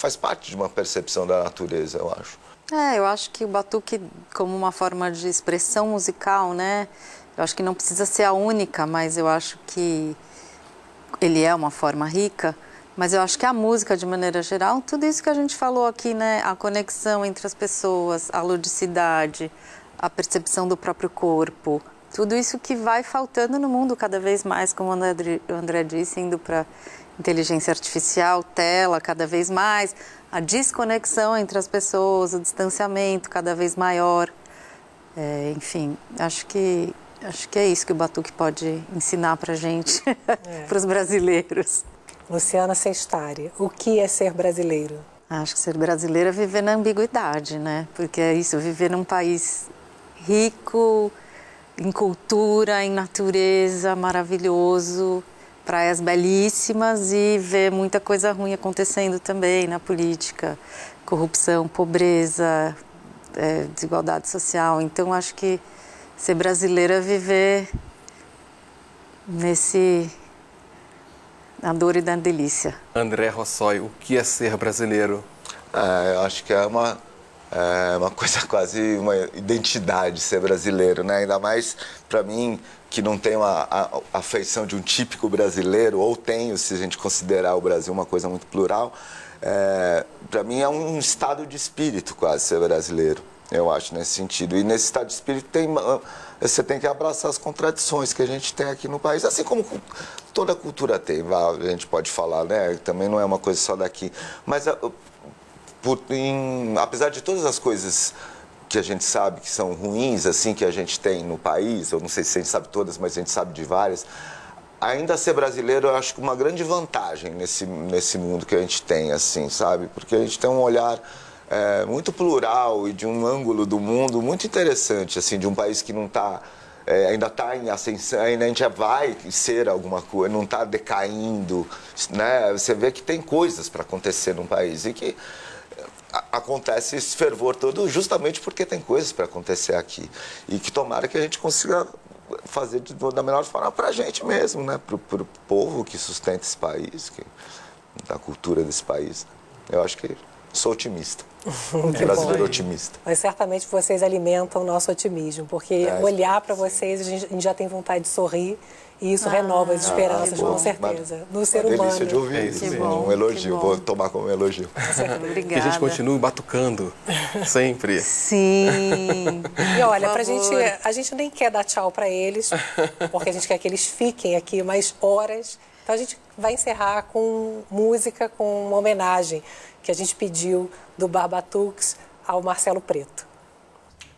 faz parte de uma percepção da natureza, eu acho. Eu acho que o batuque, como uma forma de expressão musical, né? Eu acho que não precisa ser a única, mas eu acho que ele é uma forma rica. Mas eu acho que a música, de maneira geral, tudo isso que a gente falou aqui, né? A conexão entre as pessoas, a ludicidade, a percepção do próprio corpo, tudo isso que vai faltando no mundo cada vez mais, como o André disse, indo para inteligência artificial, tela cada vez mais, a desconexão entre as pessoas, o distanciamento cada vez maior. Enfim, acho que é isso que o batuque pode ensinar para a gente, para os brasileiros. Luciana Sestari, o que é ser brasileiro? Acho que ser brasileiro é viver na ambiguidade, né? Porque é isso, viver num país rico em cultura, em natureza, maravilhoso, praias belíssimas e ver muita coisa ruim acontecendo também na política, corrupção, pobreza, desigualdade social. Então, acho que ser brasileiro é viver na dor e na delícia. André Rossoi, o que é ser brasileiro? Eu acho que é uma coisa quase uma identidade ser brasileiro, né? Ainda mais para mim, que não tenho a feição de um típico brasileiro, ou tenho, se a gente considerar o Brasil uma coisa muito plural. Para mim é um estado de espírito quase ser brasileiro, eu acho, nesse sentido. E nesse estado de espírito você tem que abraçar as contradições que a gente tem aqui no país, assim como toda cultura tem, a gente pode falar, né? Também não é uma coisa só daqui. Mas apesar de todas as coisas que a gente sabe que são ruins, assim, que a gente tem no país, eu não sei se a gente sabe todas, mas a gente sabe de várias, ainda ser brasileiro eu acho que uma grande vantagem nesse mundo que a gente tem, assim, sabe? Porque a gente tem um olhar muito plural e de um ângulo do mundo muito interessante, assim, de um país que não está... ainda está em ascensão, ainda a gente já vai ser alguma coisa, não está decaindo, né? Você vê que tem coisas para acontecer num país e que acontece esse fervor todo justamente porque tem coisas para acontecer aqui. E que tomara que a gente consiga fazer da melhor forma para a gente mesmo, né? Para o povo que sustenta esse país, da cultura desse país. Eu acho que sou otimista. Brasileiro otimista. Mas certamente vocês alimentam o nosso otimismo, porque olhar para vocês, a gente já tem vontade de sorrir e isso renova as esperanças, com certeza, no ser humano. Delícia de ouvir isso. Um elogio, vou tomar como um elogio. Obrigada. Que a gente continue batucando, sempre. Sim. E olha, a gente nem quer dar tchau para eles, porque a gente quer que eles fiquem aqui mais horas. Então a gente vai encerrar com música, com uma homenagem que a gente pediu do Bar Batuques ao Marcelo Preto.